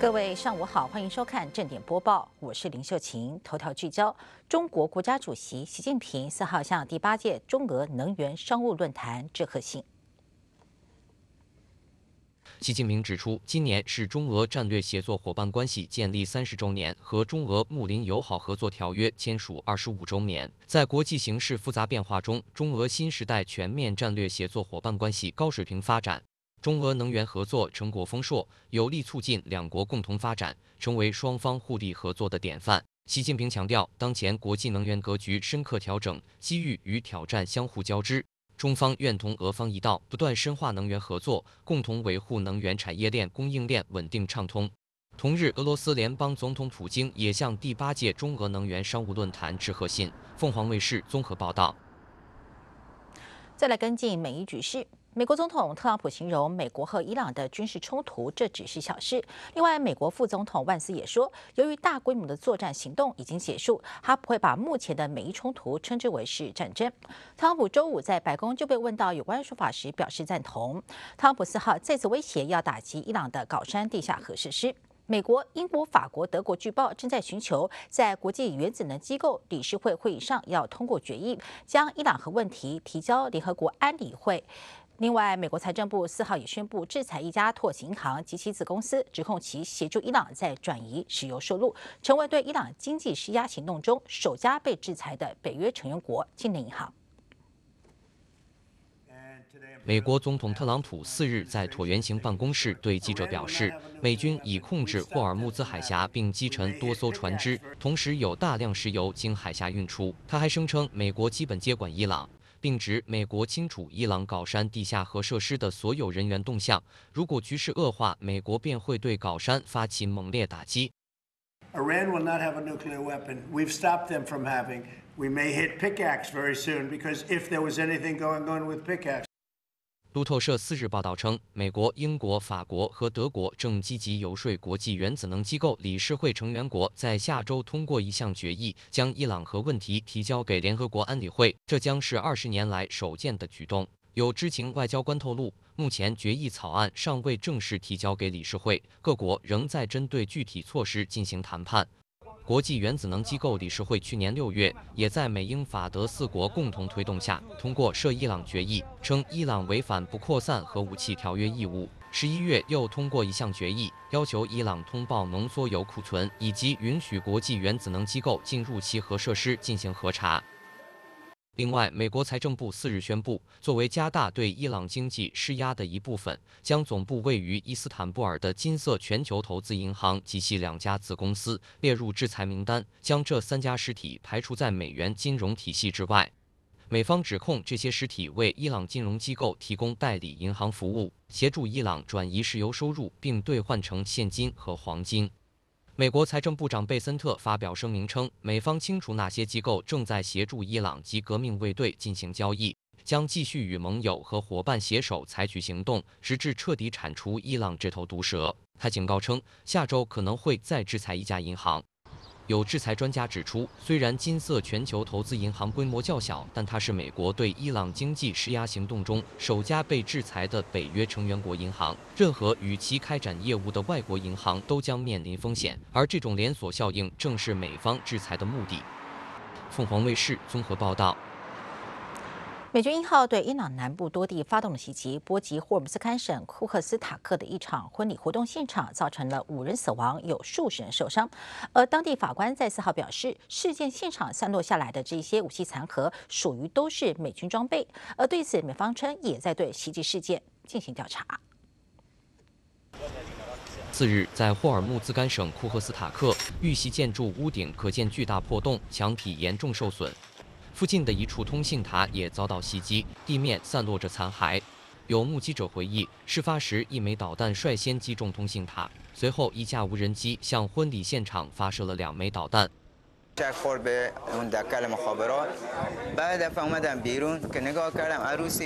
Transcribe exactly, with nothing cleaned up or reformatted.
各位上午好，欢迎收看正点播报，我是林秀琴。头条聚焦：中国国家主席习近平四号向第八届中俄能源商务论坛致贺信。 习近平指出，今年是中俄战略协作伙伴关系建立三十周年和中俄睦邻友好合作条约签署二十五周年。在国际形势复杂变化中，中俄新时代全面战略协作伙伴关系高水平发展。 中俄能源合作成果丰硕，有力促进两国共同发展，成为双方互利合作的典范。习近平强调，当前国际能源格局深刻调整，机遇与挑战相互交织。中方愿同俄方一道，不断深化能源合作，共同维护能源产业链供应链稳定畅通。同日，俄罗斯联邦总统普京也向第八届中俄能源商务论坛致贺信。凤凰卫视综合报道。 再来跟进美伊局势。 美国总统特朗普形容美国和伊朗的军事冲突这只是小事。另外，美国副总统万斯也说，由于大规模的作战行动已经结束，他不会把目前的美伊冲突称之为是战争。特朗普周五在白宫就被问到有关说法时表示赞同。特朗普四号再次威胁要打击伊朗的高山地下核设施。 美国、英国、法国、德国据报正在寻求在国际原子能机构理事会会议上要通过决议，将伊朗核问题提交联合国安理会。 另外，美国财政部四号也宣布制裁一家土耳其银行及其子公司，指控其协助伊朗在转移石油收入，成为对伊朗经济施压行动中首家被制裁的北约成员国境内银行。 美国总统特朗普四日在椭圆形办公室对记者表示，美军已控制霍尔木兹海峡并击沉多艘船只，同时有大量石油经海峡运出。他还声称，美国基本接管伊朗，并指美国清楚伊朗搞山地下核设施的所有人员动向。如果局势恶化，美国便会对搞山发起猛烈打击。 Iran will not have a nuclear weapon. We've stopped them from having. We may hit pickaxe very soon because if there was anything going on with pickaxe. 路透社四日报道称，美国、英国、法国和德国正积极游说国际原子能机构理事会成员国在下周通过一项决议，将伊朗核问题提交给联合国安理会。这将是二十年来首见的举动。有知情外交官透露，目前决议草案尚未正式提交给理事会，各国仍在针对具体措施进行谈判。 国际原子能机构理事会去年六月，也在美英法德四国共同推动下，通过涉伊朗决议，称伊朗违反不扩散核武器条约义务。十一月又通过一项决议，要求伊朗通报浓缩铀库存，以及允许国际原子能机构进入其核设施进行核查。 另外，美国财政部四日宣布，作为加大对伊朗经济施压的一部分，将总部位于伊斯坦布尔的金色全球投资银行及其两家子公司列入制裁名单，将这三家实体排除在美元金融体系之外。美方指控这些实体为伊朗金融机构提供代理银行服务，协助伊朗转移石油收入，并兑换成现金和黄金。 美国财政部长贝森特发表声明称，美方清楚哪些机构正在协助伊朗及革命卫队进行交易，将继续与盟友和伙伴携手采取行动，直至彻底铲除伊朗这头毒蛇。他警告称，下周可能会再制裁一家银行。 有制裁专家指出，虽然金色全球投资银行规模较小，但它是美国对伊朗经济施压行动中首家被制裁的北约成员国银行。任何与其开展业务的外国银行都将面临风险，而这种连锁效应正是美方制裁的目的。凤凰卫视综合报道。 美军一号对伊朗南部多地发动了袭击，波及霍尔木兹干省库克斯塔克的一场婚礼活动现场，造成了五人死亡，有数十人受伤。而当地法官在四号表示，事件现场散落下来的这些武器残核属于都是美军装备。而对此，美方称也在对袭击事件进行调查。 次日，在霍尔木兹干省库克斯塔克，遇袭建筑屋顶可见巨大破洞，墙体严重受损。 附近的一处通信塔也遭到袭击，地面散落着残骸。有目击者回忆，事发时一枚导弹率先击中通信塔，随后一架无人机向婚礼现场发射了两枚导弹。